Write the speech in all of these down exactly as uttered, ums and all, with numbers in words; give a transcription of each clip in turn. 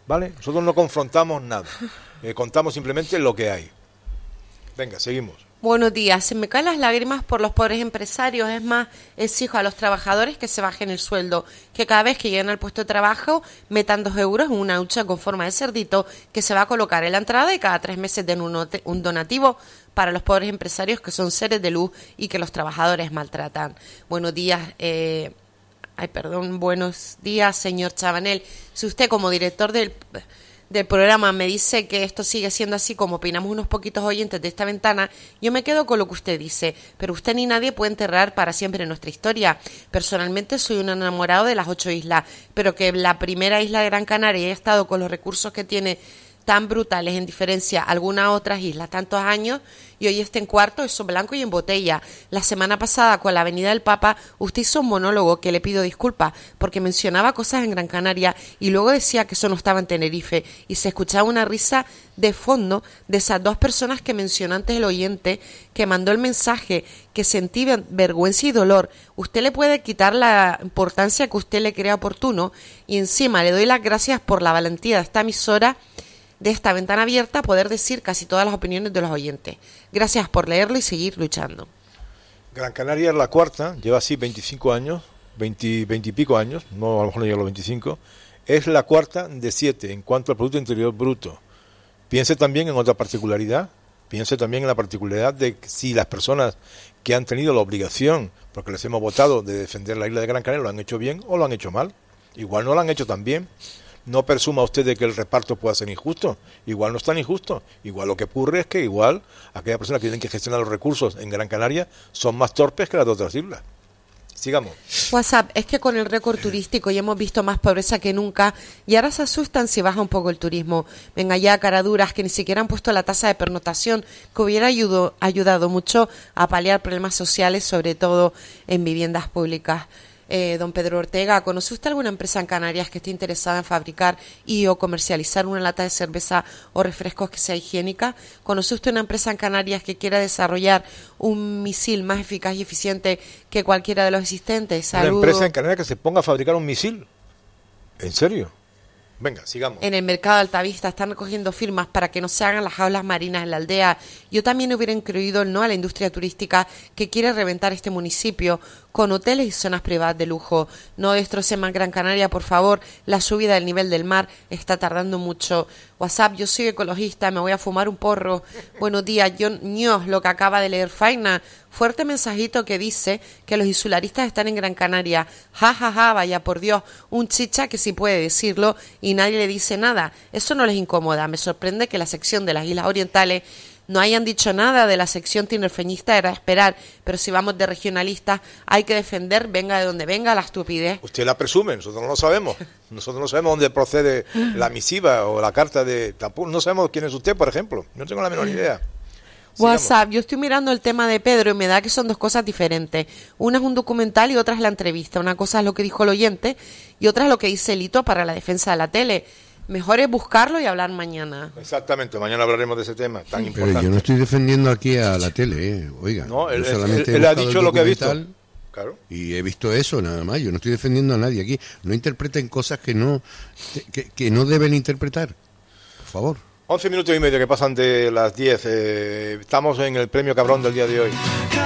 ¿vale? Nosotros no confrontamos nada, eh, contamos simplemente lo que hay. Venga, seguimos. Buenos días, se me caen las lágrimas por los pobres empresarios, es más, exijo a los trabajadores que se bajen el sueldo, que cada vez que lleguen al puesto de trabajo metan dos euros en una hucha con forma de cerdito que se va a colocar en la entrada y cada tres meses den un, un donativo para los pobres empresarios que son seres de luz y que los trabajadores maltratan. Buenos días, eh, ay perdón, buenos días señor Chabanel, si usted como director del... del programa me dice que esto sigue siendo así como opinamos unos poquitos oyentes de esta ventana, yo me quedo con lo que usted dice, pero usted ni nadie puede enterrar para siempre nuestra historia. Personalmente soy un enamorado de las ocho islas, pero que la primera isla de Gran Canaria haya estado con los recursos que tiene tan brutales en diferencia a algunas otras islas tantos años y hoy está en cuarto, eso blanco y en botella. La semana pasada con la Avenida del Papa usted hizo un monólogo que le pido disculpas porque mencionaba cosas en Gran Canaria y luego decía que eso no estaba en Tenerife y se escuchaba una risa de fondo de esas dos personas que mencionó antes el oyente que mandó el mensaje que sentí vergüenza y dolor. Usted le puede quitar la importancia que usted le crea oportuno y encima le doy las gracias por la valentía de esta emisora de esta ventana abierta poder decir casi todas las opiniones de los oyentes. Gracias por leerlo y seguir luchando. Gran Canaria es la cuarta, lleva así veinticinco años, veinte, veinte y pico años, no, a lo mejor no llega a los veinticinco, es la cuarta de siete en cuanto al Producto Interior Bruto. Piense también en otra particularidad, piense también en la particularidad de si las personas que han tenido la obligación, porque les hemos votado, de defender la isla de Gran Canaria, lo han hecho bien o lo han hecho mal. Igual no lo han hecho tan bien. No presuma usted de que el reparto pueda ser injusto, igual no es tan injusto, igual lo que ocurre es que igual aquellas personas que tienen que gestionar los recursos en Gran Canaria son más torpes que las de otras islas. Sigamos. WhatsApp, es que con el récord turístico ya hemos visto más pobreza que nunca y ahora se asustan si baja un poco el turismo. Venga ya, caraduras, que ni siquiera han puesto la tasa de pernotación, que hubiera ayudo, ayudado mucho a paliar problemas sociales, sobre todo en viviendas públicas. Eh, don Pedro Ortega, ¿conoce usted alguna empresa en Canarias que esté interesada en fabricar y o comercializar una lata de cerveza o refrescos que sea higiénica? ¿Conoce usted una empresa en Canarias que quiera desarrollar un misil más eficaz y eficiente que cualquiera de los existentes? Saludo. ¿Una empresa en Canarias que se ponga a fabricar un misil? ¿En serio? Venga, sigamos. En el mercado de Altavista están recogiendo firmas para que no se hagan las jaulas marinas en la aldea. Yo también hubiera incluido el no a la industria turística que quiere reventar este municipio con hoteles y zonas privadas de lujo. No destrocen más Gran Canaria, por favor. La subida del nivel del mar está tardando mucho. WhatsApp, yo soy ecologista, me voy a fumar un porro. Buenos días, yo ño, lo que acaba de leer Faina. Fuerte mensajito que dice que los insularistas están en Gran Canaria. Ja, ja, ja, vaya por Dios. Un chicha que sí puede decirlo y nadie le dice nada. Eso no les incomoda. Me sorprende que la sección de las Islas Orientales no hayan dicho nada de la sección tinerfeñista, era esperar, pero si vamos de regionalistas hay que defender, venga de donde venga, la estupidez. Usted la presume, nosotros no lo sabemos. Nosotros no sabemos dónde procede la misiva o la carta de Tapur. No sabemos quién es usted, por ejemplo. No tengo la menor idea. Sigamos. WhatsApp, yo estoy mirando el tema de Pedro y me da que son dos cosas diferentes. Una es un documental y otra es la entrevista. Una cosa es lo que dijo el oyente y otra es lo que dice Lito para la defensa de la tele. Mejor es buscarlo y hablar mañana. Exactamente, mañana hablaremos de ese tema tan importante. Pero yo no estoy defendiendo aquí a la tele, ¿eh? Oiga. No, él, yo solamente él, él ha dicho lo que ha visto. Claro. Y he visto eso, nada más. Yo no estoy defendiendo a nadie aquí. No interpreten cosas que no, que, que no deben interpretar. Por favor. once minutos y medio que pasan de las diez. Eh, estamos en el premio Cabrón del día de hoy.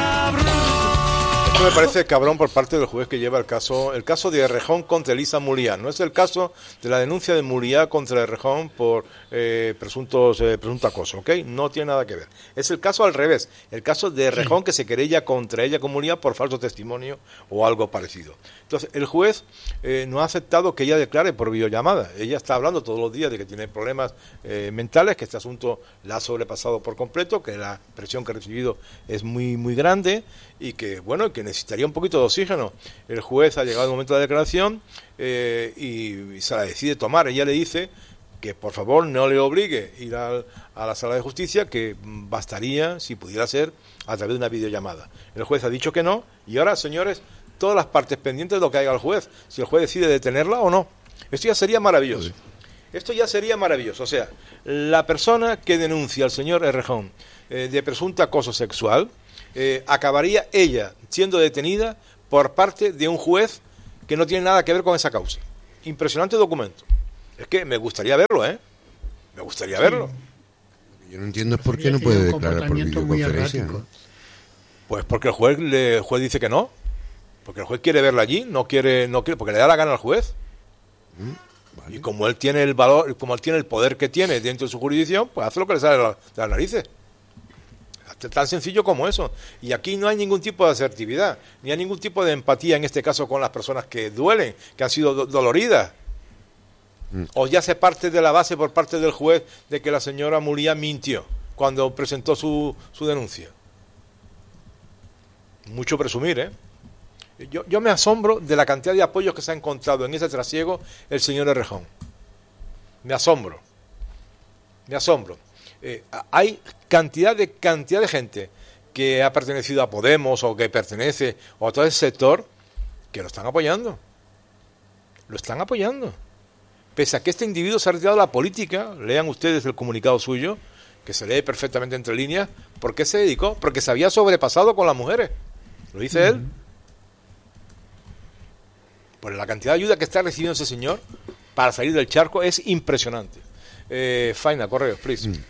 Esto me parece cabrón por parte del juez que lleva el caso el caso de Errejón contra Elisa Muriá. No es el caso de la denuncia de Muriá contra Errejón por eh, presuntos eh, presunto acoso, ¿ok? No tiene nada que ver. Es el caso al revés, el caso de Errejón que se querella contra ella con Muriá por falso testimonio o algo parecido. Entonces, el juez eh, no ha aceptado que ella declare por videollamada. Ella está hablando todos los días de que tiene problemas eh, mentales, que este asunto la ha sobrepasado por completo, que la presión que ha recibido es muy muy grande y que, bueno, que necesitaría un poquito de oxígeno. El juez ha llegado al momento de la declaración eh, y, y se la decide tomar. Ella le dice que por favor no le obligue a ir al, a la sala de justicia, que bastaría, si pudiera ser, a través de una videollamada. El juez ha dicho que no y ahora, señores, todas las partes pendientes de lo que haga el juez, si el juez decide detenerla o no. Esto ya sería maravilloso. Esto ya sería maravilloso. O sea, la persona que denuncia al señor Errejón eh, de presunto acoso sexual, eh, acabaría ella siendo detenida por parte de un juez que no tiene nada que ver con esa causa. Impresionante documento. Es que me gustaría verlo, ¿eh? Me gustaría sí. verlo. Yo no entiendo por qué no puede declarar por videoconferencia. ¿No? Pues porque el juez, le, el juez dice que no. Porque el juez quiere verla allí, no quiere, no quiere, porque le da la gana al juez. Mm, vale. Y como él tiene el valor, como él tiene el poder que tiene dentro de su jurisdicción, pues hace lo que le sale de, la, de las narices. Tan sencillo como eso. Y aquí no hay ningún tipo de asertividad, ni hay ningún tipo de empatía en este caso con las personas que duelen, que han sido do- doloridas. Mm. O ya se parte de la base por parte del juez de que la señora Mulía mintió cuando presentó su, su denuncia. Mucho presumir, ¿eh? Yo, yo me asombro de la cantidad de apoyos que se ha encontrado en ese trasiego el señor Errejón. Me asombro. Me asombro. Eh, hay cantidad de cantidad de gente que ha pertenecido a Podemos o que pertenece o a todo ese sector que lo están apoyando. Lo están apoyando. Pese a que este individuo se ha retirado de la política, lean ustedes el comunicado suyo, que se lee perfectamente entre líneas. ¿Por qué se dedicó? Porque se había sobrepasado con las mujeres. Lo dice uh-huh. él. Pues la cantidad de ayuda que está recibiendo ese señor para salir del charco es impresionante. Eh, Faina, correos, please. Mm.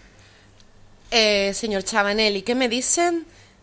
Eh, señor Chavanelli, ¿qué me dicen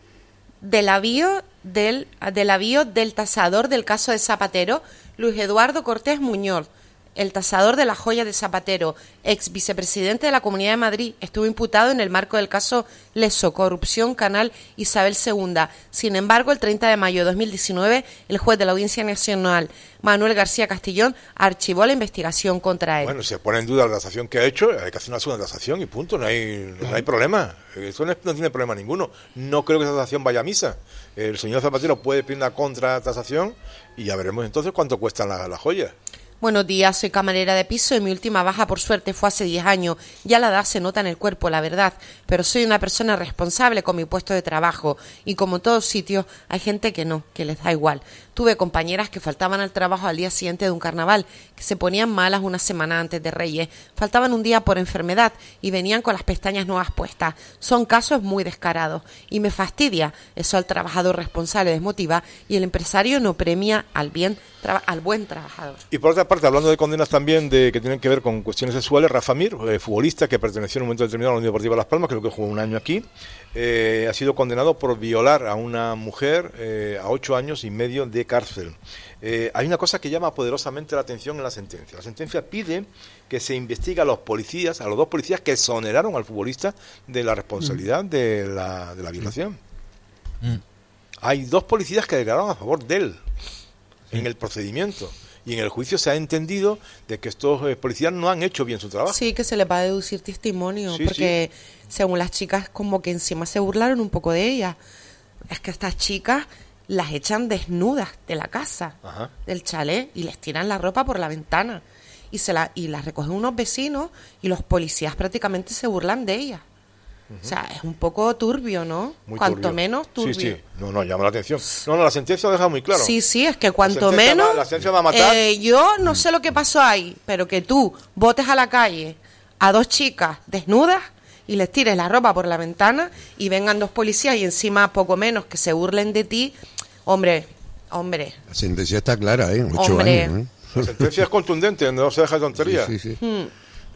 del avío del, del avío del tasador del caso de Zapatero, Luis Eduardo Cortés Muñoz? El tasador de la joya de Zapatero, ex vicepresidente de la Comunidad de Madrid, estuvo imputado en el marco del caso Leso, corrupción, Canal Isabel segunda. Sin embargo, el treinta de mayo de dos mil diecinueve, el juez de la Audiencia Nacional, Manuel García Castellón, archivó la investigación contra él. Bueno, si se pone en duda la tasación que ha hecho, hay que hacer una segunda tasación y punto, no hay, no hay problema. Eso no, es, no tiene problema ninguno. No creo que esa tasación vaya a misa. El señor Zapatero puede pedir una contratasación y ya veremos entonces cuánto cuestan las la joyas. Buenos días, soy camarera de piso y mi última baja, por suerte, fue hace diez años. Ya la edad se nota en el cuerpo, la verdad, pero soy una persona responsable con mi puesto de trabajo y como en todos sitios hay gente que no, que les da igual. Tuve compañeras que faltaban al trabajo al día siguiente de un carnaval, que se ponían malas una semana antes de Reyes, faltaban un día por enfermedad y venían con las pestañas nuevas puestas. Son casos muy descarados y me fastidia. Eso al trabajador responsable desmotiva y el empresario no premia al bien traba- al buen trabajador. Y por otra parte, hablando de condenas también de que tienen que ver con cuestiones sexuales, Rafa Mir, eh, futbolista que perteneció en un momento determinado a la Unión Deportiva Las Palmas, creo que jugó un año aquí, eh, ha sido condenado por violar a una mujer eh, a ocho años y medio de cárcel. Eh, hay una cosa que llama poderosamente la atención en la sentencia. La sentencia pide que se investigue a los policías, a los dos policías que exoneraron al futbolista de la responsabilidad mm. de, la, de la violación. Mm. Hay dos policías que declararon a favor de él sí. en el procedimiento. Y en el juicio se ha entendido de que estos eh, policías no han hecho bien su trabajo. Sí, que se les va a deducir testimonio, sí, porque sí. según las chicas como que encima se burlaron un poco de ellas. Es que estas chicas las echan desnudas de la casa, Ajá. del chalet, y les tiran la ropa por la ventana. Y, se la, y las recogen unos vecinos y los policías prácticamente se burlan de ellas. Uh-huh. O sea, es un poco turbio, ¿no? Muy cuanto turbio. menos turbio. Sí, sí. No, no, llama la atención. No, no, la sentencia lo deja muy claro. Sí, sí, es que cuanto la menos... Va, la sentencia va a matar. Eh, yo no sé lo que pasó ahí, pero que tú botes a la calle a dos chicas desnudas y les tires la ropa por la ventana y vengan dos policías y encima poco menos que se burlen de ti, hombre, hombre. La sentencia está clara, ¿eh? Ocho hombre. años, ¿eh? La sentencia es contundente, no se deja de tontería. Sí, sí, sí. Hmm.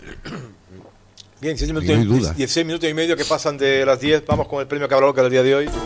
Bien, dieciséis minutos, dieciséis minutos y medio que pasan de las diez. Vamos con el premio Cabraloca del día de hoy.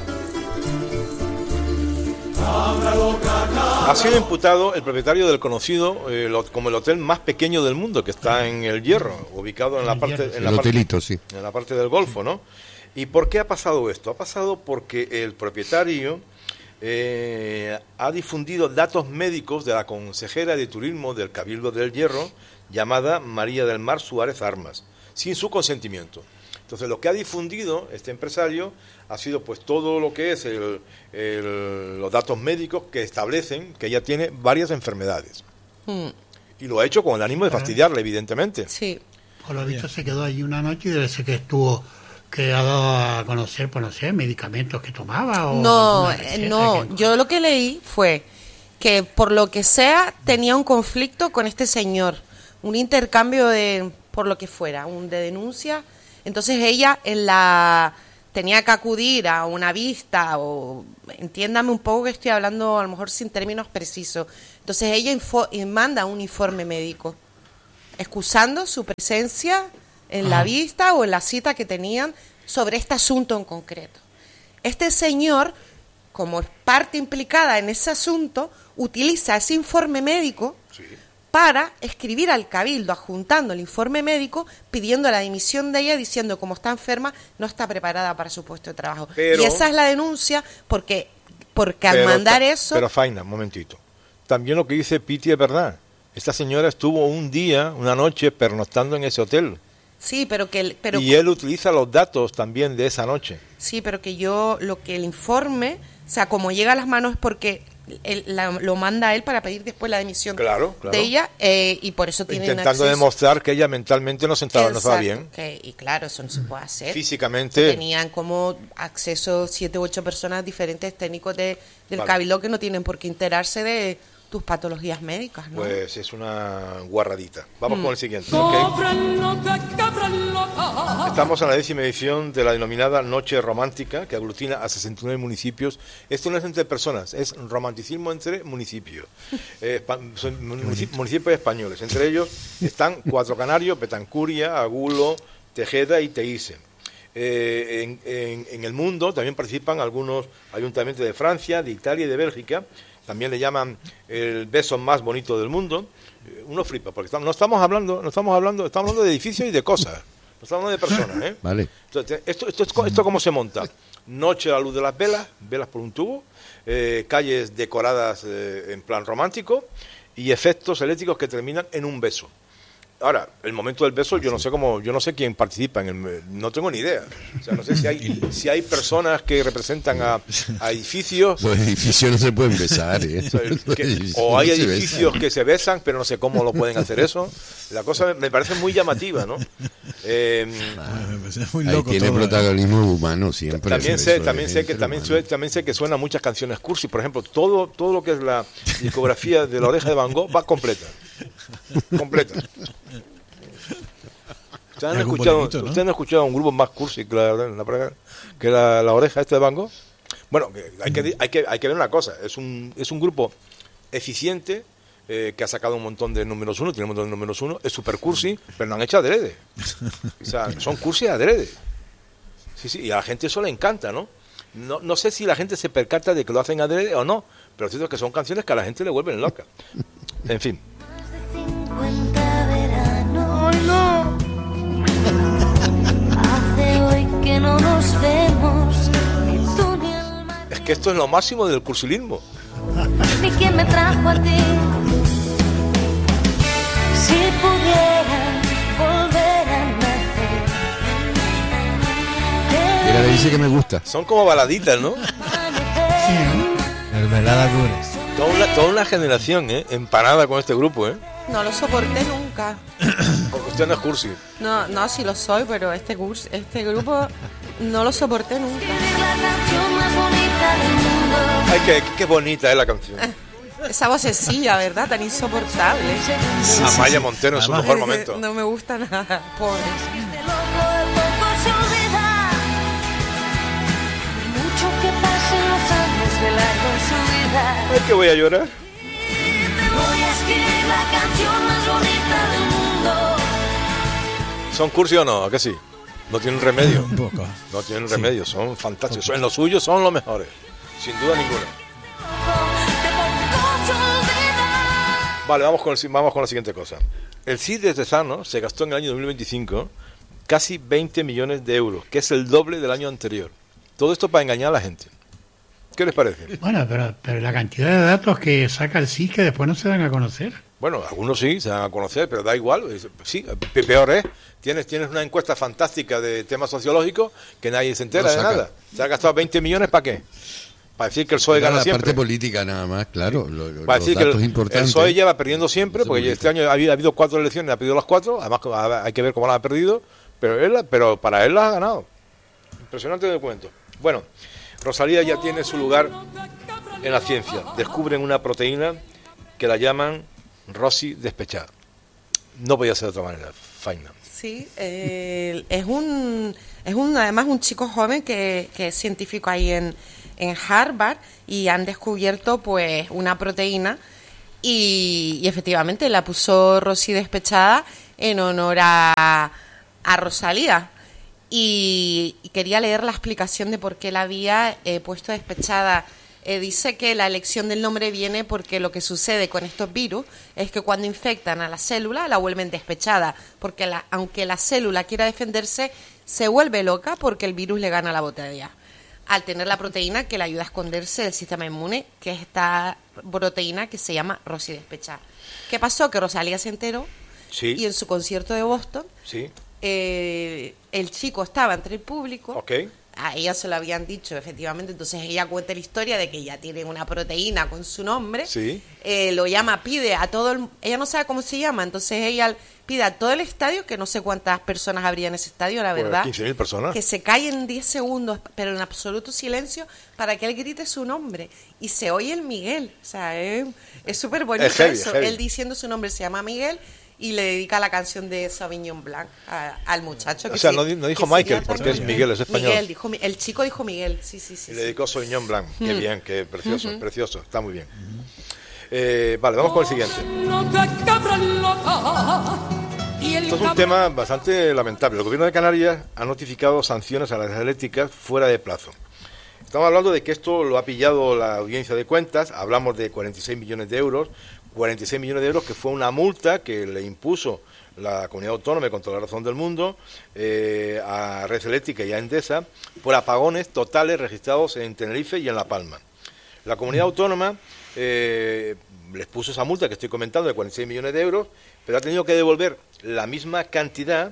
Ha sido imputado el propietario del conocido eh, lo, como el hotel más pequeño del mundo, que está en El Hierro, ubicado en la parte, en la el parte, hotelito, sí. en la parte del Golfo, ¿no? ¿Y por qué ha pasado esto? Ha pasado porque el propietario eh, ha difundido datos médicos de la consejera de turismo del Cabildo del Hierro, llamada María del Mar Suárez Armas, sin su consentimiento. Entonces, lo que ha difundido este empresario ha sido pues todo lo que es el, el, los datos médicos que establecen que ella tiene varias enfermedades. Mm. Y lo ha hecho con el ánimo de fastidiarle, evidentemente. Sí. Por lo visto se quedó allí una noche y debe ser que estuvo, que ha dado a conocer, pues no sé, medicamentos que tomaba o... No, no, que... yo lo que leí fue que por lo que sea tenía un conflicto con este señor, un intercambio de, por lo que fuera, un de denuncia. Entonces ella en la tenía que acudir a una vista, o entiéndame un poco que estoy hablando a lo mejor sin términos precisos. Entonces ella info, manda un informe médico. excusando su presencia en Ajá. la vista o en la cita que tenían sobre este asunto en concreto. Este señor, como parte implicada en ese asunto, utiliza ese informe médico Sí. para escribir al cabildo, adjuntando el informe médico, pidiendo la dimisión de ella, diciendo como está enferma, no está preparada para su puesto de trabajo. Pero- y esa es la denuncia, porque, porque al Pero mandar ta- eso... Pero Faina, un momentito. También lo que dice Piti es verdad. Esta señora estuvo un día, una noche, pernoctando en ese hotel. Sí, pero que... el- Pero, y él utiliza los datos también de esa noche. sí, pero que yo, lo que el informe, o sea, como llega a las manos es porque él, la- lo manda a él para pedir después la dimisión Claro, claro. de ella, eh, y por eso tiene Intentando demostrar que ella mentalmente no se estaba, no estaba bien. y claro, eso no se puede hacer. Físicamente. Tenían como acceso siete u ocho personas diferentes técnicos de, del Vale. cabildo que no tienen por qué enterarse de tus patologías médicas, ¿no? Pues es una guarradita. Vamos Mm. con el siguiente. ¿ok? Estamos en la décima edición de la denominada Noche Romántica, que aglutina a sesenta y nueve municipios. Esto no es entre personas, es romanticismo entre municipios. Eh, pa- son munici- municipios españoles. Entre ellos están Cuatro Canarios, Betancuria, Agulo, Tejeda y Teise. Eh, en, en- en el mundo también participan algunos ayuntamientos de Francia, de Italia y de Bélgica. También le llaman el beso más bonito del mundo. Eh, Uno flipa, porque estamos- no estamos hablando, no estamos hablando, estamos hablando de edificios y de cosas. No estamos hablando de personas, ¿eh? Vale. Entonces, esto, esto, esto, esto cómo se monta. Noche a la luz de las velas, velas por un tubo, eh, calles decoradas eh, en plan romántico y efectos eléctricos que terminan en un beso. Ahora, el momento del beso, yo no sé cómo, yo no sé quién participa en el, no tengo ni idea. O sea, no sé si hay, si hay personas que representan a, a edificios. Los edificios no se pueden besar, ¿eh? O sea, Los que- edificios o hay no se edificios besan. que se besan, pero no sé cómo lo pueden hacer eso. La cosa me, me parece muy llamativa, ¿no? Eh, Es muy Ahí loco tiene todo, ¿eh? protagonismo humano siempre. también eso, sé, eso también es sé que entre también, humanos. sue- también sé que suenan muchas canciones cursi. Por ejemplo, todo todo lo que es la discografía de La Oreja de Van Gogh va completa, completa. ¿Ustedes han, Y algún escuchado, bolequito, ¿no? ¿Ustedes han escuchado un grupo más cursi que la, la- que la, la Oreja este de Van Gogh? Bueno, que hay, que, hay, que, hay que ver una cosa. Es un, es un grupo eficiente, eh, que ha sacado un montón de números uno, tiene un montón de números uno, es super cursi, pero no han hecho adrede. O sea, son cursi adrede. Sí, sí, y a la gente eso le encanta, ¿no? No, no sé si la gente se percata de que lo hacen adrede o no, pero es cierto que son canciones que a la gente le vuelven loca. En fin. cincuenta veranos. Hace hoy que no nos vemos, ni tú ni el mar, Es que esto es lo máximo del cursilismo. ni quien me trajo a ti. Si pudiera volver a nacer, Mira, le dice que me gusta. Son como baladitas, ¿no? Mermelada Cures. Toda una, toda una generación, ¿eh? Empanada con este grupo, ¿eh? No lo soporté nunca. Porque usted no es cursi. No, no, sí lo soy, pero este curso, este grupo no lo soporté nunca. escribir la canción más bonita del mundo. Ay, qué, qué bonita es la canción. Esa vocecilla, ¿verdad? Tan insoportable. Amaya Montero en su Además- mejor momento. No me gusta nada, pobre. Este loco el poco se olvida. Mucho que pasen los años de largo en su vida. Ay, que voy a llorar. Te voy a escribir la canción más bonita del mundo. ¿Son cursi o no? ¿A que sí? No tienen remedio. Un poco. No tienen remedio, son fantásticos. En lo suyo son los mejores. Sin duda ninguna. De poco se olvida. Vale, vamos con, el, vamos con la siguiente cosa. El C I D de Tezano se gastó en el año dos mil veinticinco casi veinte millones de euros, que es el doble del año anterior. Todo esto para engañar a la gente. ¿Qué les parece? Bueno, pero, pero la cantidad de datos que saca el S I S que después no se dan a conocer. Bueno, algunos sí se van a conocer, pero da igual. Es- Sí, pe- peor es. Tienes, tienes una encuesta fantástica de temas sociológicos que nadie se entera Lo de saca. nada. ¿Se ha gastado veinte millones para qué? Para decir que el P S O E Era gana la siempre. parte política nada más, claro. Lo, lo- Para los decir que el, datos el importantes. P S O E lleva perdiendo siempre, Eso porque bonito. este año ha habido, ha habido cuatro elecciones, ha perdido las cuatro, además hay que ver cómo las ha perdido, pero él, la- pero para él las ha ganado. Impresionante documento. Bueno, Rosalía ya tiene su lugar en la ciencia. Descubren una proteína que la llaman Rosy despechada. No podía ser de otra manera, Faina. Sí, eh, es un es un además un chico joven que, que es científico ahí en, en Harvard y han descubierto pues una proteína y, y efectivamente la puso Rosy despechada en honor a, a Rosalía. Y, y quería leer la explicación de por qué la había eh, puesto despechada. Eh, dice que la elección del nombre viene porque lo que sucede con estos virus es que cuando infectan a la célula la vuelven despechada, porque la, aunque la célula quiera defenderse, se vuelve loca porque el virus le gana la batalla. Al tener la proteína que le ayuda a esconderse del sistema inmune, que es esta proteína que se llama Rosy despechada. ¿Qué pasó? Que Rosalía se enteró Sí. y en su concierto de Boston, Sí. eh, el chico estaba entre el público. Ok. A ella se lo habían dicho, efectivamente. Entonces ella cuenta la historia de que ella tiene una proteína con su nombre. Sí. Eh, lo llama, pide a todo el... Ella no sabe cómo se llama, entonces ella pide a todo el estadio, que no sé cuántas personas habría en ese estadio, la Pues verdad. quince mil personas. Que se callen diez segundos, pero en absoluto silencio, para que él grite su nombre. Y se oye el Miguel. O sea, es es súper bonito Es heavy, eso. es heavy. Él diciendo su nombre se llama Miguel y le dedica la canción de Sauvignon Blanc a- al muchacho. O que sea, sí- no di- no dijo que sería Michael, porque también- es Miguel, es español. Miguel, dijo, Mi- el chico dijo Miguel, sí, sí, sí. Y le sí. dedicó Sauvignon Blanc. Qué bien, qué precioso, precioso. Está muy bien. Eh, vale, vamos con el siguiente. Esto es un tema bastante lamentable. El gobierno de Canarias ha notificado sanciones a las eléctricas fuera de plazo. Estamos hablando de que esto lo ha pillado la audiencia de cuentas. Hablamos de cuarenta y seis millones de euros. cuarenta y seis millones de euros que fue una multa que le impuso la comunidad autónoma, y con toda la razón del mundo, eh, a Red Eléctrica y a Endesa por apagones totales registrados en Tenerife y en La Palma. La comunidad autónoma eh, les puso esa multa que estoy comentando de cuarenta y seis millones de euros, pero ha tenido que devolver la misma cantidad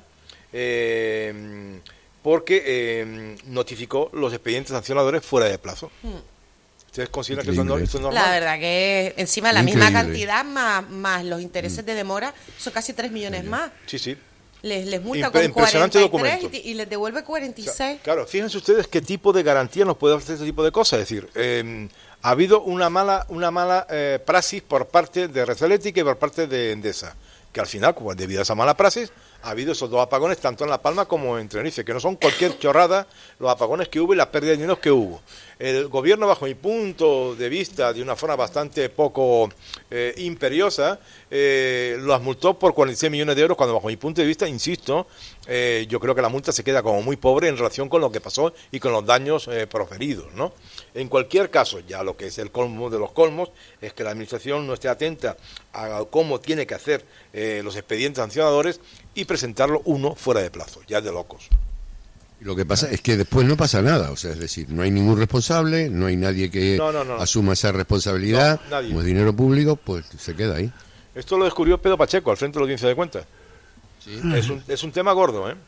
eh, porque eh, notificó los expedientes sancionadores fuera de plazo. ¿Ustedes consideran que esto, no, Increíble. esto es normal? La verdad que encima la Increíble. misma cantidad más, más los intereses de demora son casi tres millones más. Sí, sí. Les, les multa Impre- con impresionante cuarenta y tres documento. y, y les devuelve cuarenta y seis. Claro, fíjense ustedes qué tipo de garantía nos puede ofrecer este tipo de cosas. Es decir, eh, ha habido una mala una mala eh, praxis por parte de Red Eléctrica y por parte de Endesa, que al final, pues, debido a esa mala praxis, ha habido esos dos apagones tanto en La Palma como en Tenerife, que no son cualquier chorrada los apagones que hubo y las pérdidas de dinero que hubo. El gobierno, bajo mi punto de vista, de una forma bastante poco eh, imperiosa, eh, los multó por cuarenta y seis millones de euros, cuando bajo mi punto de vista, insisto, eh, yo creo que la multa se queda como muy pobre en relación con lo que pasó y con los daños eh, proferidos, ¿no? En cualquier caso, ya lo que es el colmo de los colmos, es que la Administración no esté atenta a cómo tiene que hacer eh, los expedientes sancionadores y presentarlo uno fuera de plazo, ya es de locos. Y lo que pasa es que después no pasa nada, o sea, es decir, no hay ningún responsable, no hay nadie que No, no, no. asuma esa responsabilidad, No, nadie. como es dinero público, pues se queda ahí. Esto lo descubrió Pedro Pacheco al frente de la audiencia de cuentas. Es, un, es un tema gordo, ¿eh?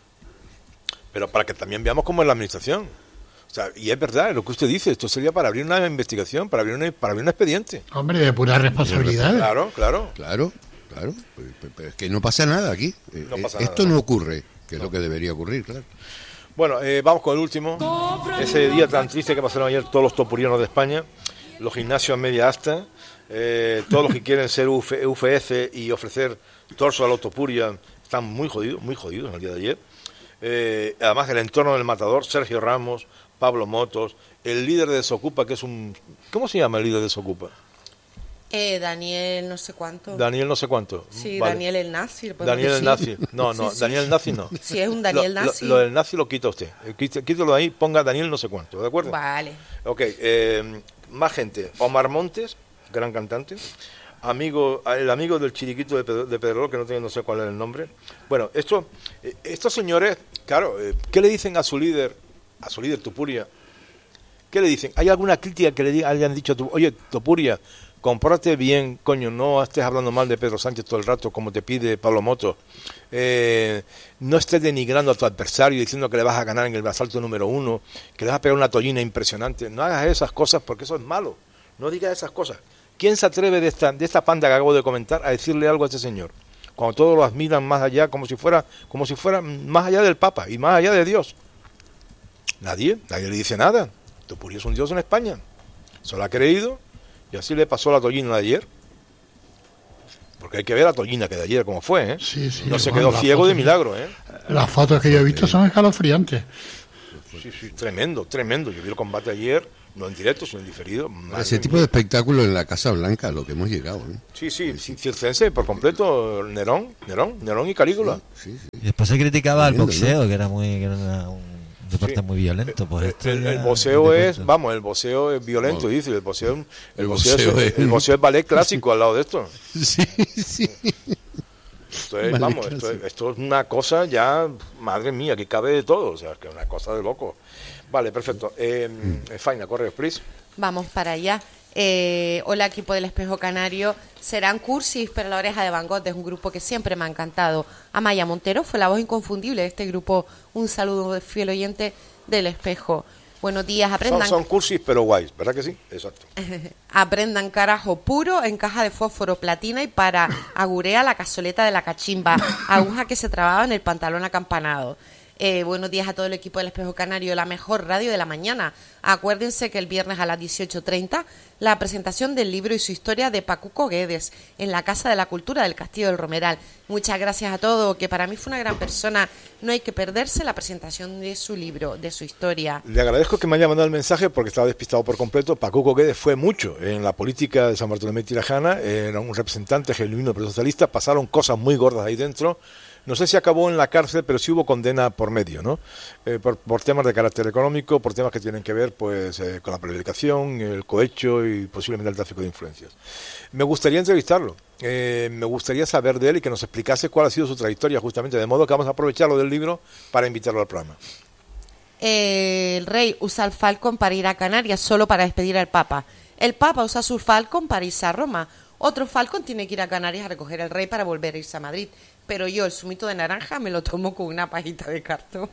Pero para que también veamos cómo es la administración. O sea, y es verdad lo que usted dice, esto sería para abrir una investigación, para abrir, una, para abrir un expediente. Hombre, de pura responsabilidad. Claro, claro. Claro, claro, pues, pues, pues, es que no pasa nada aquí. Eh, No eh, pasa Esto nada. no ocurre, que es lo que debería ocurrir, claro. Bueno, eh, vamos con el último. Ese día tan triste que pasaron ayer todos los topurianos de España, los gimnasios a media asta, eh, todos los que quieren ser U F F y ofrecer torso a la autopuria, están muy jodidos, muy jodidos en el día de ayer. Eh, además, el entorno del matador, Sergio Ramos, Pablo Motos, el líder de Desocupa, que es un... ¿Cómo se llama el líder de Desocupa? Eh, Daniel no sé cuánto. Daniel no sé cuánto. Sí, Vale. Daniel el nazi. le podemos Daniel el decir. nazi. No, no, Sí, sí. Daniel el nazi no. Sí, es un Daniel Lo- lo- nazi. Lo, del nazi lo quita usted. Eh, quite- Quítelo de ahí, ponga Daniel no sé cuánto, ¿de acuerdo? Vale. Ok, eh, más gente. Omar Montes, gran cantante. Amigo, el amigo del chiriquito de, Pedro, de Pedrerol, que no tengo, no sé cuál es el nombre. Bueno, esto, eh, estos señores, claro, eh, ¿qué le dicen a su líder, a su líder Tupuria? ¿Qué le dicen? ¿Hay alguna crítica que le diga, hayan dicho a tu, oye, Tupuria, compórtate bien, coño, no estés hablando mal de Pedro Sánchez todo el rato, como te pide Pablo Motos? Eh, no estés denigrando a tu adversario diciendo que le vas a ganar en el asalto número uno, que le vas a pegar una tollina impresionante. No hagas esas cosas porque eso es malo. No digas esas cosas. ¿Quién se atreve de esta, de esta panda que acabo de comentar a decirle algo a este señor? Cuando todos lo admiran más allá, como si fuera, como si fuera más allá del Papa y más allá de Dios. Nadie, nadie le dice nada. Tupuria es un dios en España. Se lo ha creído y así le pasó la tollina de ayer. Porque hay que ver la tollina que de ayer como fue, ¿eh? Sí, sí, no se bueno, quedó las ciego de fotos- milagro, ¿eh? Las fotos que yo he visto son escalofriantes. Sí, sí, tremendo, tremendo. Yo vi el combate ayer, no en directo, sino en diferido. Ese tipo de espectáculo en la Casa Blanca, a lo que hemos llegado, ¿no? Sí, sí, sí, circense por completo, Nerón, Nerón, Nerón y Calígula. Sí, sí. Y después se criticaba al Tremendo, boxeo, ¿no? que era muy que era una- un deporte Sí. muy violento. Pues esto El, ya- el boxeo ¿qué te es, cuento? vamos, el boxeo es violento, Bueno. dice, el boxeo, el El boxeo, boxeo es, es- el boxeo es ballet clásico al lado de esto. Sí, sí. Esto es, Ballet vamos, esto es, clásico. esto es una cosa ya, madre mía, que cabe de todo, o sea, que es una cosa de loco. Vale, perfecto. Eh, Faina, correo, please. Vamos para allá. Eh, hola, equipo del Espejo Canario. Serán cursis, pero la oreja de Van Gogh es un grupo que siempre me ha encantado. Amaya Montero fue la voz inconfundible de este grupo. Un saludo de fiel oyente del Espejo. Buenos días, Son, aprendan. son cursis pero guays, ¿verdad que sí? Exacto. Aprendan carajo puro en caja de fósforo platina y para agurea la cazoleta de la cachimba, aguja que se trababa en el pantalón acampanado. Eh, buenos días a todo el equipo del Espejo Canario, la mejor radio de la mañana. Acuérdense que el viernes a las dieciocho treinta la presentación del libro y su historia de Pacuco Guedes en la Casa de la Cultura del Castillo del Romeral. Muchas gracias a todos, que para mí fue una gran persona. No hay que perderse la presentación de su libro, de su historia. Le agradezco que me haya mandado el mensaje porque estaba despistado por completo. Pacuco Guedes fue mucho en la política de San Bartolomé de Tirajana, era un representante genuino pero socialista, pasaron cosas muy gordas ahí dentro. No sé si acabó en la cárcel, pero sí hubo condena por medio, ¿no? Eh, por, por temas de carácter económico, por temas que tienen que ver pues eh, con la prevaricación, el cohecho y posiblemente el tráfico de influencias. Me gustaría entrevistarlo, eh, me gustaría saber de él y que nos explicase cuál ha sido su trayectoria justamente, de modo que vamos a aprovecharlo del libro para invitarlo al programa. Eh, el rey usa el Falcon para ir a Canarias solo para despedir al Papa. El Papa usa su Falcon para irse a Roma. Otro Falcon tiene que ir a Canarias a recoger al rey para volver a irse a Madrid. Pero yo el zumito de naranja me lo tomo con una pajita de cartón.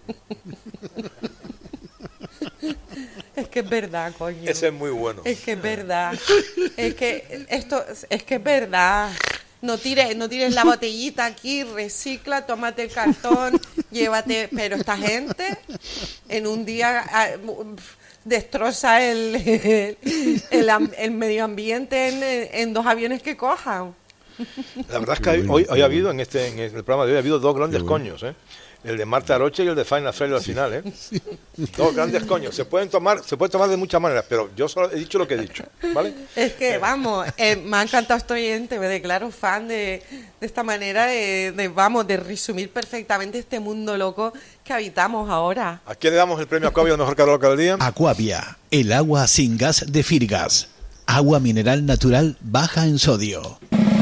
Es que es verdad, coño. Ese es muy bueno. Es que es verdad. Es que esto es que es verdad. No tires, no tires la botellita aquí, recicla, tómate el cartón, llévate. Pero esta gente en un día ah, destroza el, el, el, am- el medio ambiente en, en dos aviones que cojan. La verdad es que hay- hoy, hoy ha habido en este en el programa de hoy ha habido dos grandes coños, ¿eh? El de Marta Aroche y el de Faina Freire al final, ¿eh? Dos grandes coños. Se pueden tomar, se puede tomar de muchas maneras, pero yo solo he dicho lo que he dicho, ¿vale? Es que, vamos, eh, me ha encantado este oyente, me declaro fan de, de esta manera de, de, vamos, de resumir perfectamente este mundo loco que habitamos ahora. ¿A quién le damos el premio Aquavia al mejor carioca del día? Aquavia, el agua sin gas de Firgas. Agua mineral natural baja en sodio.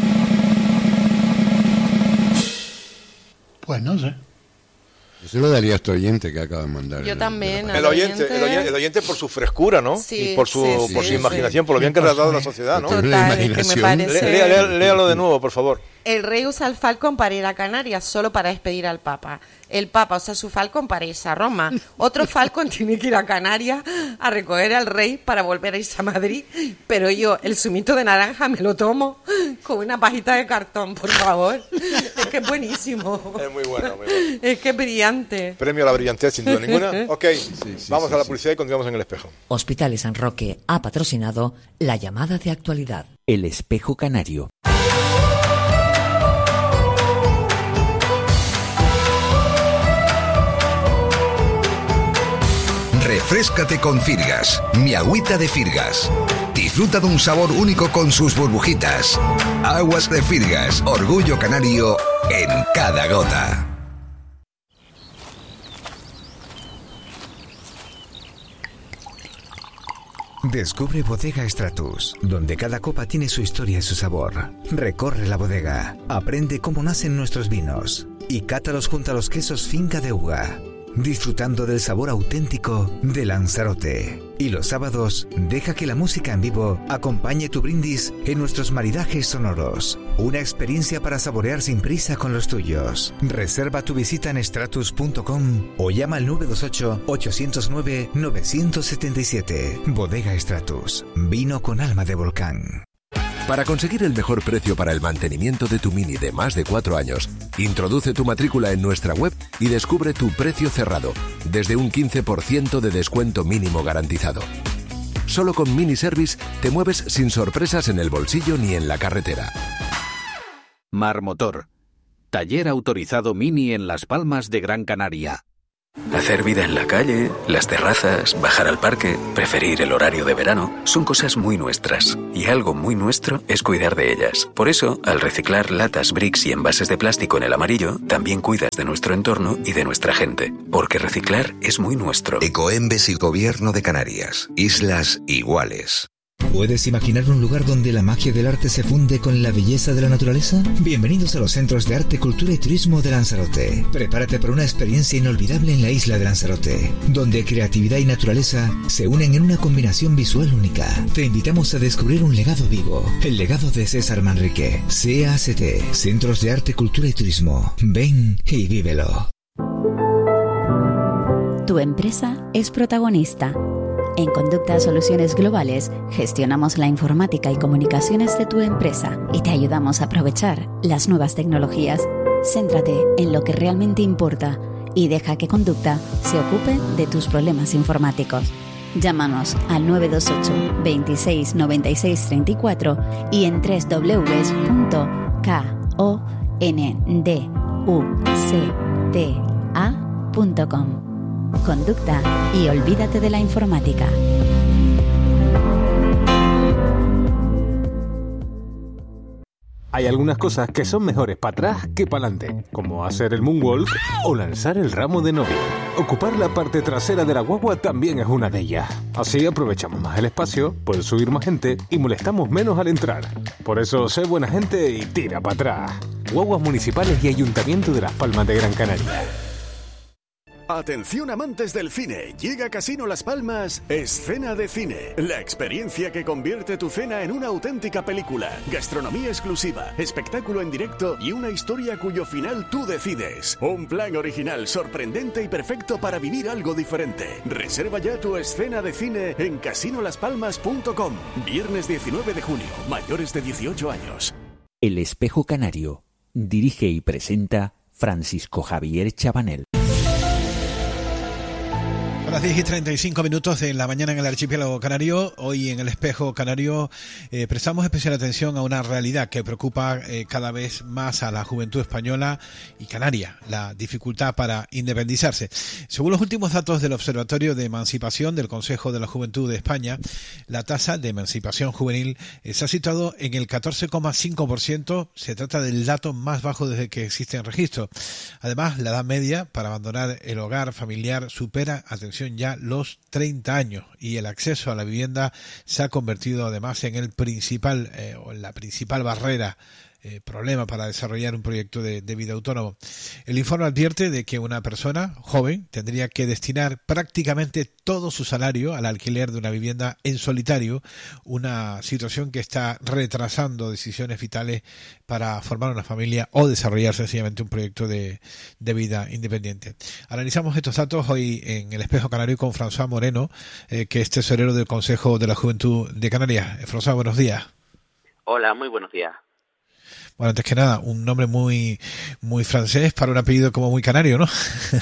Pues no sé. Yo se lo daría a este oyente que acaba de mandar. Yo el- también, de la El oyente, el oyente, el oyente por su frescura, ¿no? Sí, y por su, sí, por sí, su sí. imaginación, por lo bien que ha tratado la sociedad, ¿no? Total. Total, La es que me imaginación. parece... Lea- lea- léalo de nuevo, por favor. El rey usa el Falcon para ir a Canarias solo para despedir al Papa. El Papa usa su Falcon para irse a Roma. Otro Falcon tiene que ir a Canarias a recoger al rey para volver a irse a Madrid. Pero yo, el zumito de naranja me lo tomo con una pajita de cartón, por favor. Es que es buenísimo. Es muy bueno, muy bueno. Es que es brillante. Premio a la brillantez, sin duda ninguna. Ok, vamos sí, a la sí. publicidad y continuamos en el espejo. Hospitales San Roque ha patrocinado la llamada de actualidad. El Espejo Canario. Refréscate con Firgas, mi agüita de Firgas. Disfruta de un sabor único con sus burbujitas. Aguas de Firgas, orgullo canario en cada gota. Descubre Bodega Stratus, donde cada copa tiene su historia y su sabor. Recorre la bodega, aprende cómo nacen nuestros vinos y cátalos junto a los quesos Finca de Uga, disfrutando del sabor auténtico de Lanzarote. Y los sábados, deja que la música en vivo acompañe tu brindis en nuestros maridajes sonoros. Una experiencia para saborear sin prisa con los tuyos. Reserva tu visita en stratus punto com o llama al nueve dos ocho, ocho cero nueve, nueve siete siete. Bodega Stratus, vino con alma de volcán. Para conseguir el mejor precio para el mantenimiento de tu Mini de más de cuatro años, introduce tu matrícula en nuestra web y descubre tu precio cerrado, desde un quince por ciento de descuento mínimo garantizado. Solo con Mini Service te mueves sin sorpresas en el bolsillo ni en la carretera. Marmotor. Taller autorizado Mini en Las Palmas de Gran Canaria. Hacer vida en la calle, las terrazas, bajar al parque, preferir el horario de verano, son cosas muy nuestras. Y algo muy nuestro es cuidar de ellas. Por eso, al reciclar latas, bricks y envases de plástico en el amarillo, también cuidas de nuestro entorno y de nuestra gente. Porque reciclar es muy nuestro. Ecoembes y Gobierno de Canarias. Islas iguales. ¿Puedes imaginar un lugar donde la magia del arte se funde con la belleza de la naturaleza? Bienvenidos a los Centros de Arte, Cultura y Turismo de Lanzarote. Prepárate para una experiencia inolvidable en la isla de Lanzarote, donde creatividad y naturaleza se unen en una combinación visual única. Te invitamos a descubrir un legado vivo, el legado de César Manrique. C A C T, Centros de Arte, Cultura y Turismo. Ven y vívelo. Tu empresa es protagonista. En Conducta Soluciones Globales gestionamos la informática y comunicaciones de tu empresa y te ayudamos a aprovechar las nuevas tecnologías. Céntrate en lo que realmente importa y deja que Conducta se ocupe de tus problemas informáticos. Llámanos al nueve dos ocho, veintiséis, noventa y seis, treinta y cuatro y en doble u doble u doble u punto conducta punto com. Conducta y olvídate de la informática. Hay algunas cosas que son mejores para atrás que para adelante, como hacer el moonwalk o lanzar el ramo de novia. Ocupar la parte trasera de la guagua también es una de ellas. Así aprovechamos más el espacio, puede subir más gente y molestamos menos al entrar. Por eso, sé buena gente y tira para atrás. Guaguas municipales y Ayuntamiento de Las Palmas de Gran Canaria. Atención amantes del cine, llega a Casino Las Palmas Escena de Cine, la experiencia que convierte tu cena en una auténtica película, gastronomía exclusiva, espectáculo en directo y una historia cuyo final tú decides. Un plan original, sorprendente y perfecto para vivir algo diferente. Reserva ya tu escena de cine en casino las palmas punto com. Viernes diecinueve de junio, mayores de dieciocho años. El Espejo Canario, dirige y presenta Francisco Javier Chabanel. A las diez y treinta y cinco minutos de la mañana en el archipiélago canario, hoy en el Espejo Canario eh, prestamos especial atención a una realidad que preocupa eh, cada vez más a la juventud española y canaria, la dificultad para independizarse. Según los últimos datos del Observatorio de Emancipación del Consejo de la Juventud de España, la tasa de emancipación juvenil eh, se ha situado en el catorce coma cinco por ciento, se trata del dato más bajo desde que existe en registro. Además, la edad media para abandonar el hogar familiar supera, atención, ya los treinta años y el acceso a la vivienda se ha convertido además en el principal eh, o en la principal barrera Eh, problema para desarrollar un proyecto de, de vida autónomo. El informe advierte de que una persona joven tendría que destinar prácticamente todo su salario al alquiler de una vivienda en solitario, una situación que está retrasando decisiones vitales para formar una familia o desarrollar sencillamente un proyecto de, de vida independiente. Analizamos estos datos hoy en el Espejo Canario con François Moreno, eh, que es tesorero del Consejo de la Juventud de Canarias. Eh, François, buenos días. Hola, muy buenos días. Bueno, antes que nada, un nombre muy muy francés para un apellido como muy canario, ¿no?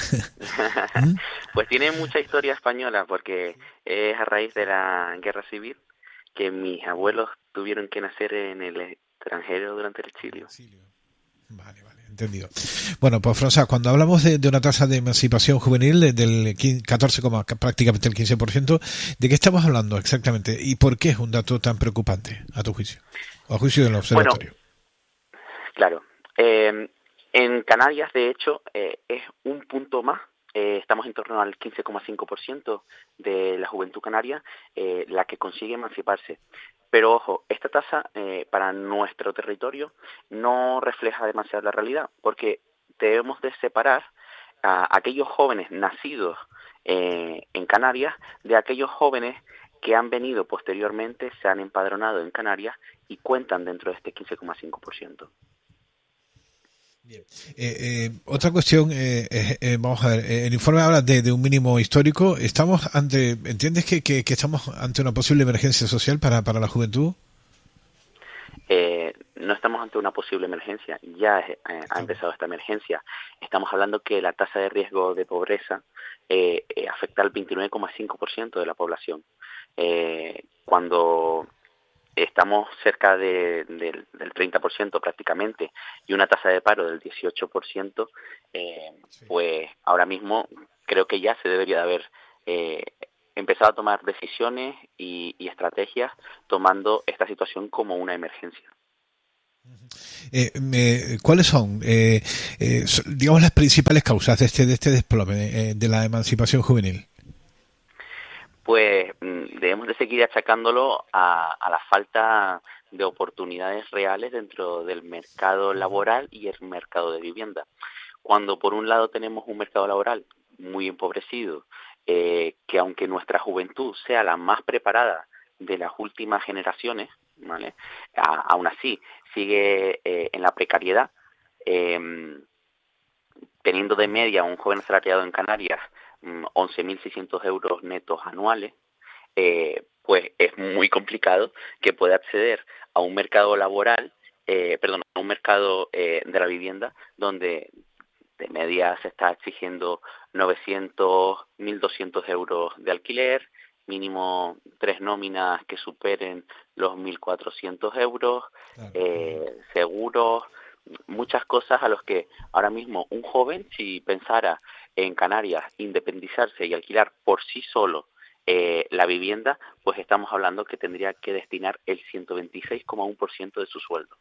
Pues tiene mucha historia española porque es a raíz de la guerra civil que mis abuelos tuvieron que nacer en el extranjero durante el exilio. Vale, vale, entendido. Bueno, pues François, cuando hablamos de, de una tasa de emancipación juvenil de, del catorce, prácticamente el quince por ciento, ¿de qué estamos hablando exactamente? ¿Y por qué es un dato tan preocupante, a tu juicio? O a juicio del observatorio. Bueno, claro. Eh, en Canarias, de hecho, eh, es un punto más. Eh, estamos en torno al quince coma cinco por ciento de la juventud canaria eh, la que consigue emanciparse. Pero ojo, esta tasa eh, para nuestro territorio no refleja demasiado la realidad, porque debemos de separar a aquellos jóvenes nacidos eh, en Canarias de aquellos jóvenes que han venido posteriormente, se han empadronado en Canarias y cuentan dentro de este quince coma cinco por ciento. Bien. Eh, eh, otra cuestión, eh, eh, eh, vamos a ver, eh, el informe habla de, de un mínimo histórico. ¿Estamos ante, entiendes que, que, que estamos ante una posible emergencia social para, para la juventud? Eh, no estamos ante una posible emergencia, ya eh, ha empezado esta emergencia. Estamos hablando que la tasa de riesgo de pobreza eh, eh, afecta al veintinueve coma cinco por ciento de la población. Eh, cuando estamos cerca de, de, del treinta por ciento prácticamente y una tasa de paro del dieciocho por ciento, eh, sí. Pues ahora mismo creo que ya se debería de haber eh, empezado a tomar decisiones y, y estrategias tomando esta situación como una emergencia. Eh, me, ¿Cuáles son, eh, eh, digamos, las principales causas de este, de este desplome eh, de la emancipación juvenil? Pues debemos de seguir achacándolo a, a la falta de oportunidades reales dentro del mercado laboral y el mercado de vivienda. Cuando por un lado tenemos un mercado laboral muy empobrecido, eh, que aunque nuestra juventud sea la más preparada de las últimas generaciones, ¿vale? A, aún así sigue eh, en la precariedad, eh, teniendo de media un joven asalariado en Canarias once mil seiscientos euros netos anuales, eh, pues es muy complicado que pueda acceder a un mercado laboral, eh, perdón, a un mercado eh, de la vivienda donde de media se está exigiendo novecientos, mil doscientos euros de alquiler, mínimo tres nóminas que superen los mil cuatrocientos euros, claro. eh, seguros, muchas cosas a los que ahora mismo un joven, si pensara en Canarias independizarse y alquilar por sí solo eh, la vivienda, pues estamos hablando que tendría que destinar el ciento veintiséis coma uno por ciento de su sueldo.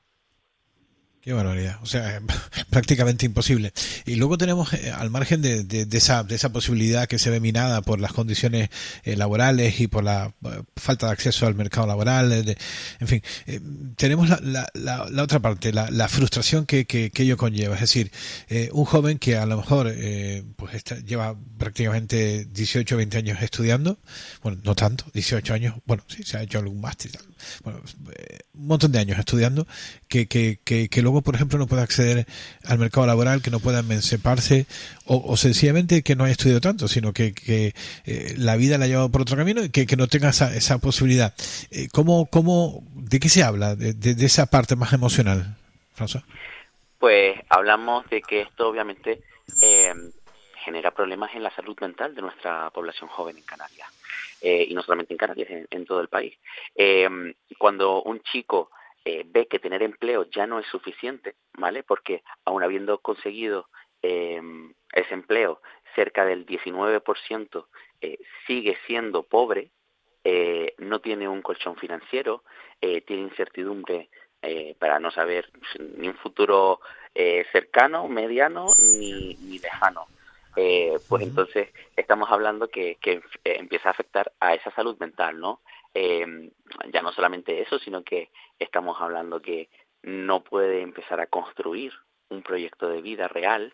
Qué barbaridad, o sea, prácticamente imposible. Y luego tenemos, eh, al margen de, de, de esa de esa posibilidad que se ve minada por las condiciones eh, laborales y por la eh, falta de acceso al mercado laboral, eh, de, en fin, eh, tenemos la, la, la, la otra parte, la, la frustración que, que, que ello conlleva. Es decir, eh, un joven que a lo mejor eh, pues está, lleva prácticamente dieciocho, veinte años estudiando, bueno, no tanto, dieciocho años, bueno, sí, se ha hecho algún máster, bueno, eh, un montón de años estudiando, que, que, que, que luego, por ejemplo, no puede acceder al mercado laboral, que no pueda emanciparse, o, o sencillamente que no haya estudiado tanto, sino que, que eh, la vida la ha llevado por otro camino y que, que no tenga esa, esa posibilidad. Eh, ¿cómo, cómo, ¿De qué se habla? De, de, de esa parte más emocional, François. Pues hablamos de que esto obviamente eh, genera problemas en la salud mental de nuestra población joven en Canarias. Eh, y no solamente en Canarias, en, en todo el país. Eh, cuando un chico eh, ve que tener empleo ya no es suficiente, ¿vale? Porque aun habiendo conseguido eh, ese empleo, cerca del diecinueve por ciento eh, sigue siendo pobre, eh, no tiene un colchón financiero, eh, tiene incertidumbre eh, para no saber ni un futuro eh, cercano, mediano ni, ni lejano. Eh, pues entonces estamos hablando que, que eh, empieza a afectar a esa salud mental, ¿no? Eh, ya no solamente eso, sino que estamos hablando que no puede empezar a construir un proyecto de vida real.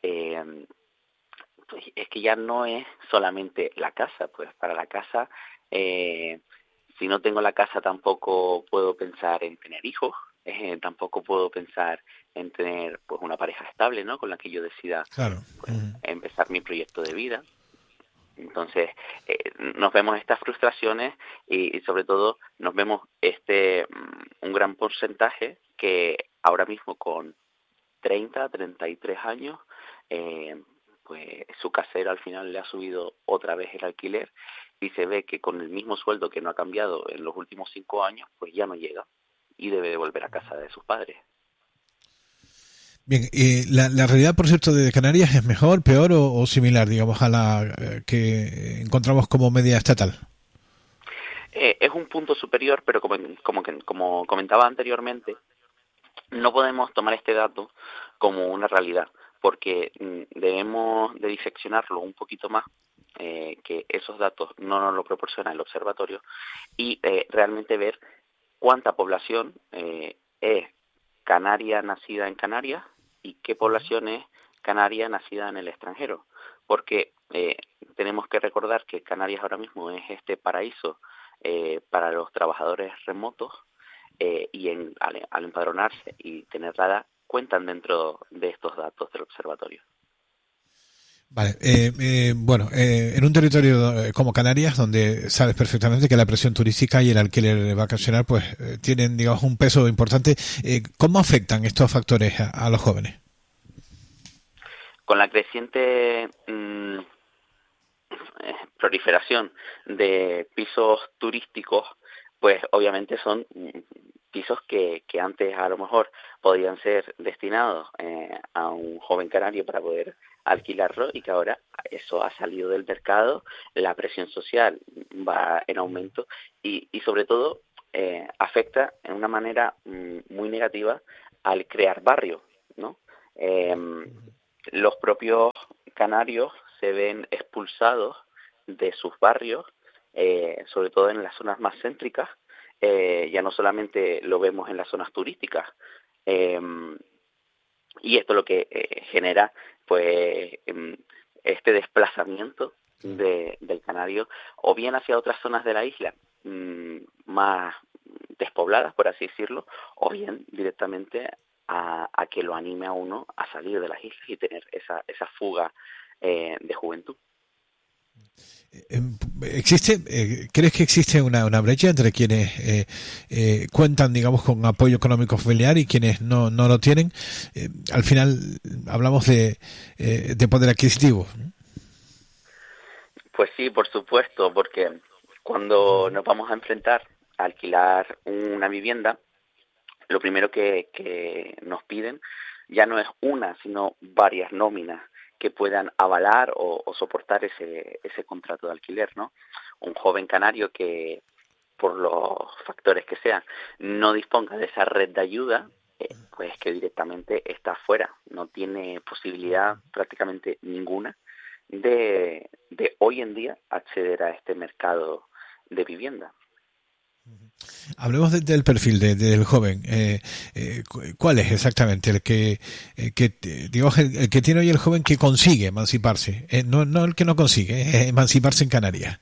Eh, pues es que ya no es solamente la casa, pues para la casa, eh, si no tengo la casa tampoco puedo pensar en tener hijos. Eh, tampoco puedo pensar en tener pues una pareja estable, ¿no? Con la que yo decida claro. pues, uh-huh. empezar mi proyecto de vida. Entonces eh, nos vemos estas frustraciones y, y sobre todo nos vemos este um, un gran porcentaje que ahora mismo con treinta, treinta y tres años eh, pues su casero al final le ha subido otra vez el alquiler y se ve que con el mismo sueldo que no ha cambiado en los últimos cinco años pues ya no llega y debe de volver a casa de sus padres. Bien, eh, la, la realidad, por cierto, de Canarias es mejor, peor o, o similar, digamos, a la eh, que encontramos como media estatal. Eh, es un punto superior, pero como, como, que, como comentaba anteriormente, no podemos tomar este dato como una realidad, porque mm, debemos de diseccionarlo un poquito más, eh, que esos datos no nos lo proporciona el observatorio, y eh, realmente ver cuánta población eh, es canaria nacida en Canarias y qué población es canaria nacida en el extranjero. Porque eh, tenemos que recordar que Canarias ahora mismo es este paraíso eh, para los trabajadores remotos eh, y en, al, al empadronarse y tener la edad cuentan dentro de estos datos del observatorio. Vale, eh, eh, bueno, eh, en un territorio como Canarias, donde sabes perfectamente que la presión turística y el alquiler vacacional pues eh, tienen, digamos, un peso importante, eh, ¿cómo afectan estos factores a, a los jóvenes? Con la creciente mmm, proliferación de pisos turísticos, pues obviamente son pisos que, que antes a lo mejor podían ser destinados eh, a un joven canario para poder alquilarlo y que ahora eso ha salido del mercado, la presión social va en aumento y, y sobre todo eh, afecta en una manera mm, muy negativa al crear barrios, ¿no? Eh, los propios canarios se ven expulsados de sus barrios, eh, sobre todo en las zonas más céntricas, eh, ya no solamente lo vemos en las zonas turísticas, eh, y esto lo que eh, genera pues este desplazamiento de, del canario o bien hacia otras zonas de la isla mmm, más despobladas, por así decirlo, o bien directamente a, a que lo anime a uno a salir de las islas y tener esa, esa fuga eh, de juventud. ¿Existe, eh, ¿Crees que existe una, una brecha entre quienes eh, eh, cuentan, digamos, con apoyo económico familiar y quienes no, no lo tienen? Eh, al final hablamos de, eh, de poder adquisitivo. Pues sí, por supuesto, porque cuando nos vamos a enfrentar a alquilar una vivienda, lo primero que, que nos piden ya no es una, sino varias nóminas que puedan avalar o, o soportar ese ese contrato de alquiler, ¿no? Un joven canario que, por los factores que sean, no disponga de esa red de ayuda, eh, pues que directamente está fuera, no tiene posibilidad prácticamente ninguna de, de hoy en día acceder a este mercado de vivienda. Hablemos de, del perfil de, de, del joven. Eh, eh, ¿Cuál es exactamente el que, eh, que digamos, el, el que tiene hoy el joven que consigue emanciparse? Eh, no, no el que no consigue, eh, emanciparse en Canarias.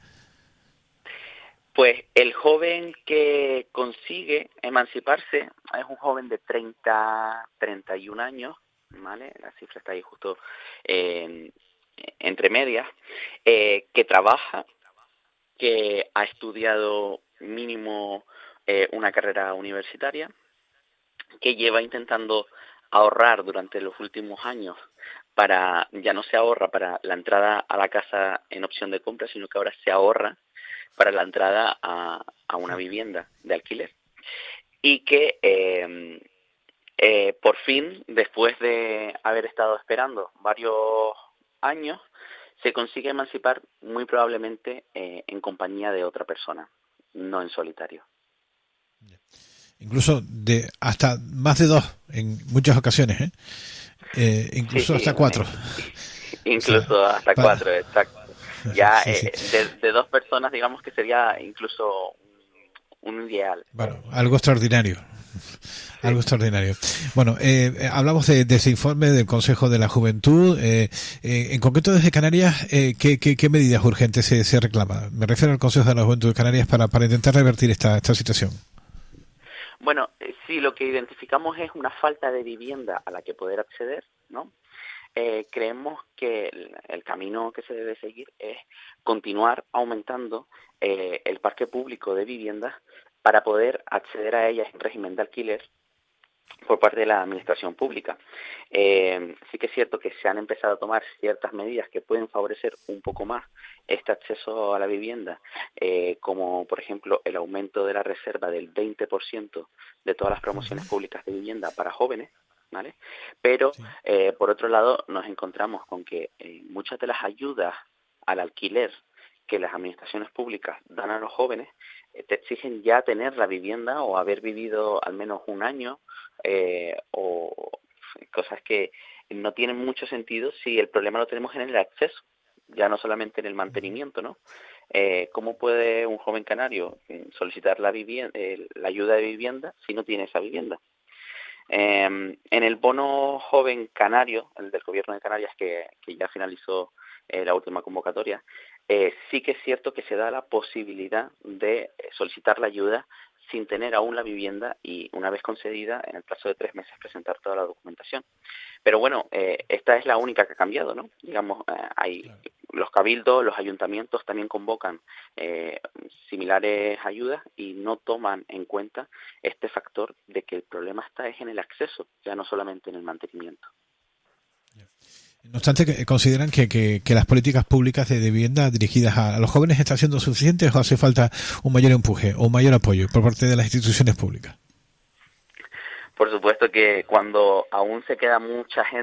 Pues el joven que consigue emanciparse es un joven de treinta, treinta y un años, ¿vale? La cifra está ahí justo eh, entre medias, eh, que trabaja, que ha estudiado mínimo eh, una carrera universitaria, que lleva intentando ahorrar durante los últimos años para, ya no se ahorra para la entrada a la casa en opción de compra, sino que ahora se ahorra para la entrada a, a una vivienda de alquiler. Y que eh, eh, por fin, después de haber estado esperando varios años, se consigue emancipar muy probablemente eh, en compañía de otra persona, no en solitario. Incluso de hasta más de dos en muchas ocasiones, ¿eh? Eh, incluso sí, hasta sí, cuatro. Incluso o sea, hasta para... cuatro, exacto. Ya sí, sí. Eh, de, de dos personas, digamos que sería incluso un ideal. Bueno, algo extraordinario. Sí. Algo extraordinario. Bueno, eh, hablamos de, de ese informe del Consejo de la Juventud. Eh, eh, en concreto, desde Canarias, eh, ¿qué, qué, ¿qué medidas urgentes se, se reclaman? Me refiero al Consejo de la Juventud de Canarias para, para intentar revertir esta, esta situación. Bueno, eh, sí, lo que identificamos es una falta de vivienda a la que poder acceder, ¿no? Eh, creemos que el, el camino que se debe seguir es continuar aumentando eh, el parque público de viviendas para poder acceder a ellas en régimen de alquiler por parte de la administración pública. Eh, sí que es cierto que se han empezado a tomar ciertas medidas que pueden favorecer un poco más este acceso a la vivienda, eh, como por ejemplo el aumento de la reserva del veinte por ciento de todas las promociones públicas de vivienda para jóvenes, ¿vale? Pero sí. eh, por otro lado nos encontramos con que eh, muchas de las ayudas al alquiler que las administraciones públicas dan a los jóvenes eh, te exigen ya tener la vivienda o haber vivido al menos un año eh, o cosas que no tienen mucho sentido si el problema lo tenemos en el acceso, ya no solamente en el mantenimiento, ¿no? Eh, ¿Cómo puede un joven canario solicitar la vivienda, eh, la ayuda de vivienda si no tiene esa vivienda? Eh, en el bono joven canario, el del gobierno de Canarias que, que ya finalizó eh, la última convocatoria, eh, sí que es cierto que se da la posibilidad de solicitar la ayuda sin tener aún la vivienda y una vez concedida en el plazo de tres meses presentar toda la documentación. Pero bueno, eh, esta es la única que ha cambiado, ¿no? Digamos, eh, hay claro. Los cabildos, los ayuntamientos también convocan eh, similares ayudas y no toman en cuenta este factor de que el problema está es en el acceso, ya no solamente en el mantenimiento. No obstante, ¿consideran que, que, que las políticas públicas de vivienda dirigidas a, a los jóvenes están siendo suficientes o hace falta un mayor empuje o un mayor apoyo por parte de las instituciones públicas? Por supuesto que cuando aún se queda mucha gente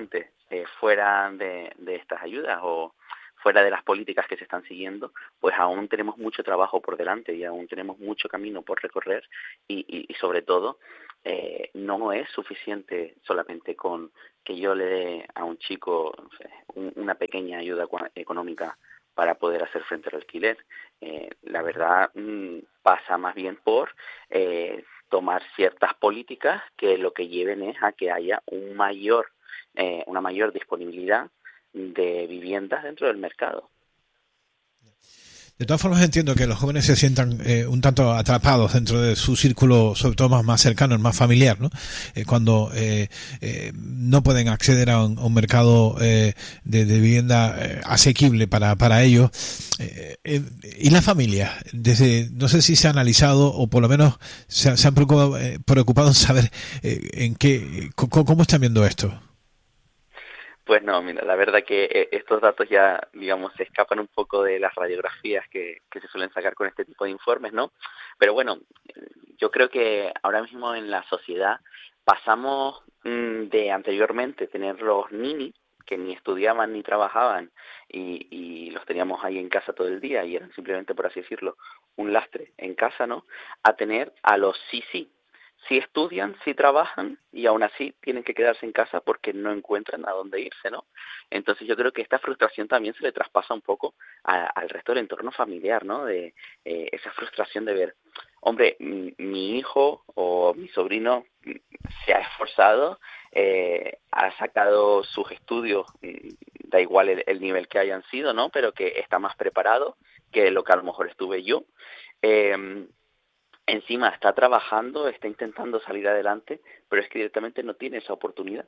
eh, fuera de, de estas ayudas o fuera de las políticas que se están siguiendo, pues aún tenemos mucho trabajo por delante y aún tenemos mucho camino por recorrer y, y, y sobre todo eh, no es suficiente solamente con que yo le dé a un chico no sé, un, una pequeña ayuda económica para poder hacer frente al alquiler. Eh, la verdad mmm, pasa más bien por eh, tomar ciertas políticas que lo que lleven es a que haya un mayor, eh, una mayor disponibilidad de viviendas dentro del mercado. De todas formas entiendo que los jóvenes se sientan eh, un tanto atrapados dentro de su círculo, sobre todo más, más cercano, el más familiar, ¿no? Eh, cuando eh, eh, no pueden acceder a un, a un mercado eh, de, de vivienda eh, asequible para, para ellos. Eh, eh, ¿Y la familia? Desde, no sé si se ha analizado o por lo menos se, se han preocupado, eh, preocupado en saber eh, en qué, cómo, cómo están viendo esto. Pues no, mira, la verdad que estos datos ya, digamos, se escapan un poco de las radiografías que, que se suelen sacar con este tipo de informes, ¿no? Pero bueno, yo creo que ahora mismo en la sociedad pasamos mmm, de anteriormente tener los ninis, que ni estudiaban ni trabajaban y, y los teníamos ahí en casa todo el día y eran simplemente, por así decirlo, un lastre en casa, ¿no? A tener a los sí, sí. Sí estudian, sí trabajan y aún así tienen que quedarse en casa porque no encuentran a dónde irse, ¿no? Entonces yo creo que esta frustración también se le traspasa un poco a, al resto del entorno familiar, ¿no? De eh, esa frustración de ver, hombre, mi, mi hijo o mi sobrino se ha esforzado, eh, ha sacado sus estudios, da igual el, el nivel que hayan sido, ¿no? Pero que está más preparado que lo que a lo mejor estuve yo. Eh, Encima está trabajando, está intentando salir adelante, pero es que directamente no tiene esa oportunidad.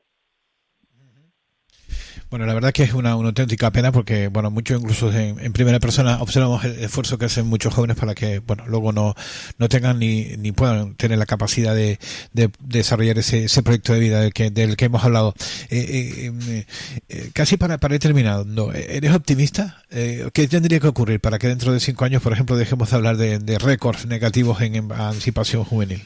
Bueno, la verdad que es una, una auténtica pena porque, bueno, mucho incluso en, en primera persona observamos el esfuerzo que hacen muchos jóvenes para que, bueno, luego no, no tengan ni, ni puedan tener la capacidad de, de desarrollar ese, ese proyecto de vida del que, del que hemos hablado. Eh, eh, eh, casi para, para ir terminando, ¿eres optimista? Eh, ¿Qué tendría que ocurrir para que dentro de cinco años, por ejemplo, dejemos de hablar de, de récords negativos en emancipación juvenil?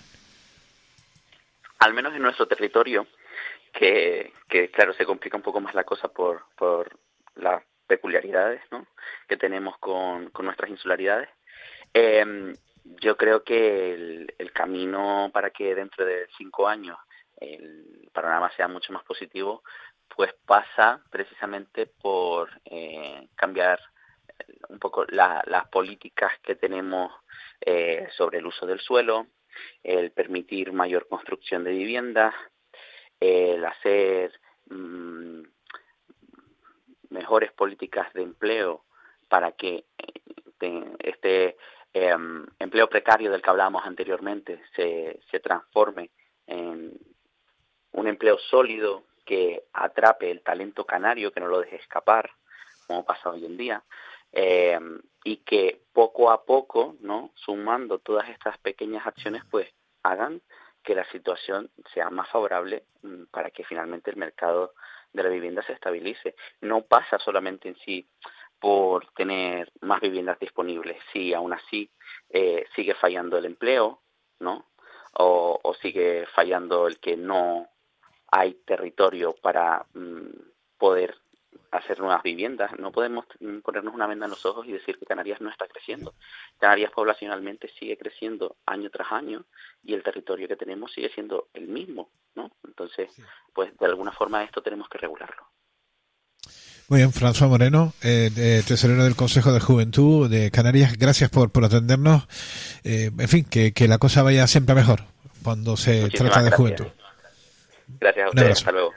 Al menos en nuestro territorio, que, que claro, se complica un poco más la cosa por, por las peculiaridades, ¿no?, que tenemos con, con nuestras insularidades. Eh, yo creo que el, el camino para que dentro de cinco años el panorama sea mucho más positivo, pues pasa precisamente por eh, cambiar un poco la, las políticas que tenemos eh, sobre el uso del suelo, el permitir mayor construcción de viviendas, el hacer mmm, mejores políticas de empleo para que te, este eh, empleo precario del que hablábamos anteriormente se, se transforme en un empleo sólido que atrape el talento canario, que no lo deje escapar, como pasa hoy en día, eh, y que poco a poco, ¿no?, sumando todas estas pequeñas acciones, pues hagan que la situación sea más favorable para que finalmente el mercado de la vivienda se estabilice. No pasa solamente en sí por tener más viviendas disponibles, si aún así eh, sigue fallando el empleo, ¿no?, o, o sigue fallando el que no hay territorio para mmm, poder hacer nuevas viviendas. No podemos ponernos una venda en los ojos y decir que Canarias no está creciendo. Canarias poblacionalmente sigue creciendo año tras año y el territorio que tenemos sigue siendo el mismo, ¿no? Entonces, pues de alguna forma esto tenemos que regularlo. Muy bien, François Moreno, eh, de, tesorero del Consejo de Juventud de Canarias, gracias por, por atendernos. Eh, en fin, que, que la cosa vaya siempre mejor cuando se Muchísimas trata de gracias. juventud. Gracias a ustedes, hasta luego.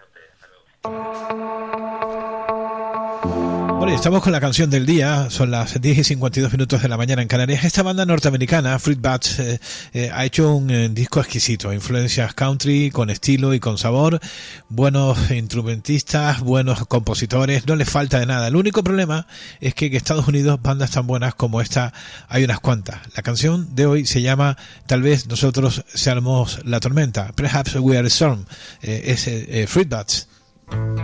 Bueno, y estamos con la canción del día, son las diez y cincuenta y dos minutos de la mañana en Canarias. Esta banda norteamericana, Fruit Bats, eh, eh, ha hecho un eh, disco exquisito, influencias country, con estilo y con sabor, buenos instrumentistas, buenos compositores, no les falta de nada. El único problema es que en Estados Unidos bandas tan buenas como esta hay unas cuantas. La canción de hoy se llama Tal vez nosotros seamos la tormenta, Perhaps We Are a Storm, eh, es eh, Fruit Bats.